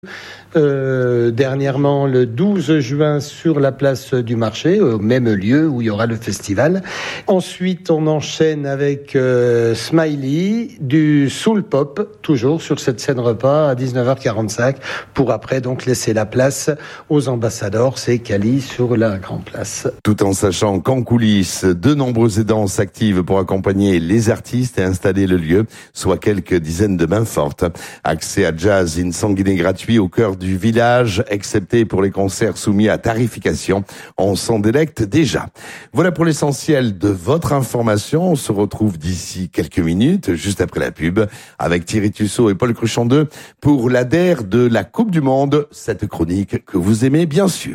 Dernièrement le 12 juin sur la place du marché, au même lieu où il y aura le festival. Ensuite, on enchaîne avec Smiley, du Soul Pop, toujours sur cette scène repas à 19h45, pour après donc laisser la place aux ambassadeurs, c'est Cali sur la Grande Place. Tout en sachant qu'en coulisses, de nombreux aidants s'activent pour accompagner les artistes et installer le lieu, soit quelques dizaines de mains fortes. Accès à jazz in sanguiné gratuit au cœur du village, excepté pour les concerts soumis à tarification. On s'en délecte déjà. Voilà pour l'essentiel de votre information. On se retrouve d'ici quelques minutes, juste après la pub, avec Thierry Tussaud et Paul Cruchon-2 pour l'ADER de la Coupe du Monde. Cette chronique que vous aimez bien sûr.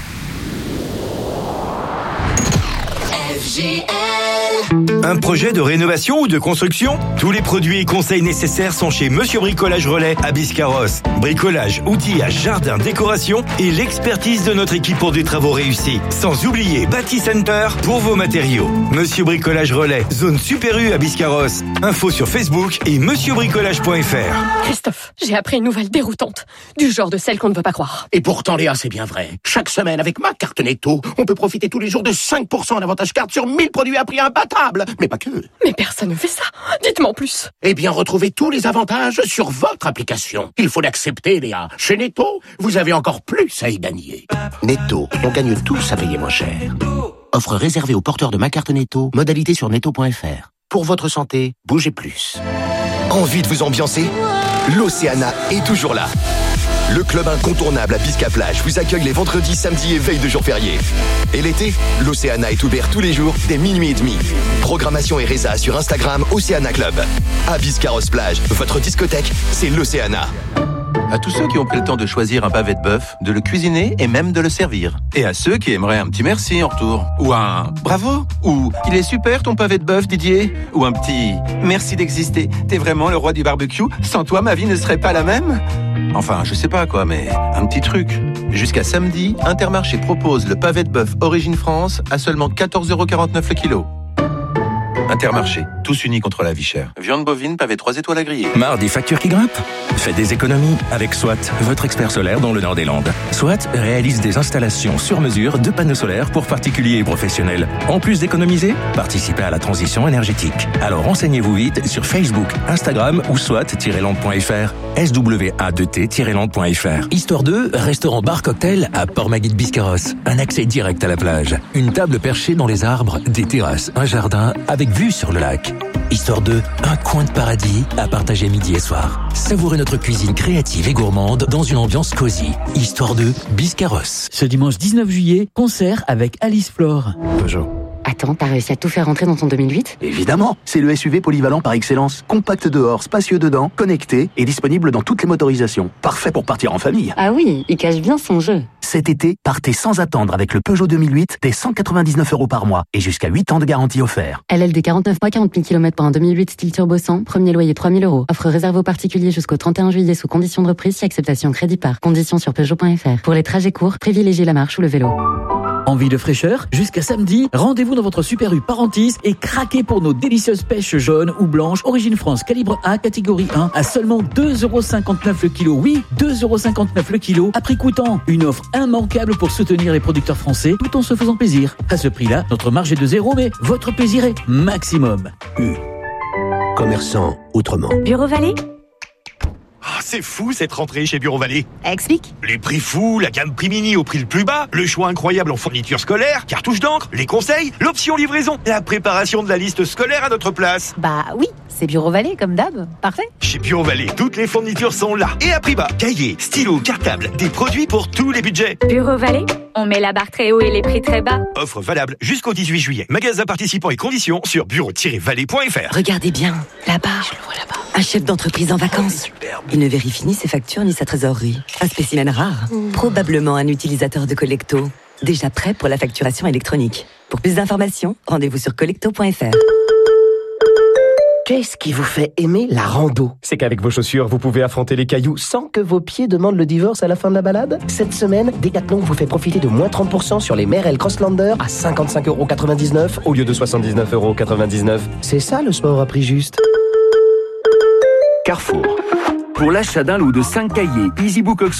Un projet de rénovation ou de construction? Tous les produits et conseils nécessaires sont chez Monsieur Bricolage Relais à Biscarrosse. Bricolage, outillage, jardin, décoration et l'expertise de notre équipe pour des travaux réussis. Sans oublier Bâti Center pour vos matériaux. Monsieur Bricolage Relais, zone Super U à Biscarrosse. Info sur Facebook et monsieurbricolage.fr. Christophe, j'ai appris une nouvelle déroutante. Du genre de celle qu'on ne veut pas croire. Et pourtant, Léa, c'est bien vrai. Chaque semaine, avec ma carte Netto, on peut profiter tous les jours de 5% d'avantage carte sur 1000 produits à prix imbattable. Mais pas que. Mais personne ne fait ça. Dites-moi en plus. Eh bien, retrouvez tous les avantages sur votre application. Il faut l'accepter, Léa. Chez Netto, vous avez encore plus à y gagner. Netto, on gagne tous à payer moins cher. Offre réservée aux porteurs de ma carte Netto. Modalité sur netto.fr. Pour votre santé, bougez plus. Envie de vous ambiancer? L'Océana est toujours là. Le club incontournable à Bisca-Plage vous accueille les vendredis, samedis et veilles de jours fériés. Et l'été, l'Océana est ouvert tous les jours dès minuit et demi. Programmation et résa sur Instagram Océana Club. À Biscarrosse-Plage, votre discothèque, c'est l'Océana. À tous ceux qui ont pris le temps de choisir un pavé de bœuf, de le cuisiner et même de le servir. Et à ceux qui aimeraient un petit merci en retour. Ou un bravo. Ou il est super ton pavé de bœuf, Didier. Ou un petit merci d'exister. T'es vraiment le roi du barbecue. Sans toi, ma vie ne serait pas la même. Enfin, je sais pas quoi, mais un petit truc. Jusqu'à samedi, Intermarché propose le pavé de bœuf Origine France à seulement 14,49€ le kilo. Intermarché, tous unis contre la vie chère. Viande bovine, pavé 3 étoiles à griller. Marre des factures qui grimpent? Faites des économies avec SWAT, votre expert solaire dans le nord des Landes. SWAT réalise des installations sur mesure de panneaux solaires pour particuliers et professionnels. En plus d'économiser, participez à la transition énergétique. Alors renseignez-vous vite sur Facebook, Instagram ou swat-land.fr. SWA2T-land.fr. Histoire 2, restaurant bar cocktail à Port-Maguide-Biscarrosse. Un accès direct à la plage. Une table perchée dans les arbres, des terrasses, un jardin avec vue sur le lac. Histoire 2, un coin de paradis à partager midi et soir. Savourez notre cuisine créative et gourmande dans une ambiance cosy. Histoire 2, Biscarrosse. Ce dimanche 19 juillet, concert avec Alice Flore. Peugeot. Attends, t'as réussi à tout faire rentrer dans ton 2008 ? Évidemment, c'est le SUV polyvalent par excellence. Compact dehors, spacieux dedans, connecté et disponible dans toutes les motorisations. Parfait pour partir en famille. Ah oui, il cache bien son jeu. Cet été, partez sans attendre avec le Peugeot 2008 dès 199€ par mois et jusqu'à 8 ans de garantie offert. LLD 49 mois, 40 000 km pour un 2008 style turbo 100, premier loyer 3 000€. Offre réservée aux particuliers jusqu'au 31 juillet sous condition de reprise si acceptation crédit par. Conditions sur Peugeot.fr. Pour les trajets courts, privilégiez la marche ou le vélo. Envie de fraîcheur? Jusqu'à samedi, rendez-vous dans votre Super U Parentis et craquez pour nos délicieuses pêches jaunes ou blanches Origine France calibre A catégorie 1 à seulement 2,59€ le kilo. Oui, 2,59€ le kilo à prix coûtant. Une offre immanquable pour soutenir les producteurs français tout en se faisant plaisir. À ce prix-là, notre marge est de 0, mais votre plaisir est maximum. Commerçant autrement. Bureau Vallée? Ah, c'est fou cette rentrée chez Bureau Vallée. Explique. Les prix fous, la gamme prix mini au prix le plus bas, le choix incroyable en fournitures scolaires, cartouches d'encre, les conseils, l'option livraison, la préparation de la liste scolaire à notre place. Bah oui, c'est Bureau Vallée comme d'hab. Parfait. Chez Bureau Vallée, toutes les fournitures sont là et à prix bas. Cahiers, stylos, cartables, des produits pour tous les budgets. Bureau Vallée, on met la barre très haut et les prix très bas. Offre valable jusqu'au 18 juillet. Magasin participants et conditions sur bureau-vallée.fr. Regardez bien, là-bas. Je le vois là-bas. Un chef d'entreprise en vacances. Superbe. Il ne vérifie ni ses factures ni sa trésorerie. Un spécimen rare. Probablement un utilisateur de Collecto. Déjà prêt pour la facturation électronique. Pour plus d'informations, rendez-vous sur collecto.fr. Qu'est-ce qui vous fait aimer la rando? C'est qu'avec vos chaussures, vous pouvez affronter les cailloux sans que vos pieds demandent le divorce à la fin de la balade. Cette semaine, Decathlon vous fait profiter de moins 30% sur les Merrell Crosslander à 55,99€ au lieu de 79,99€. C'est ça le sport à prix juste. Carrefour. Pour l'achat d'un lot de 5 cahiers EasyBook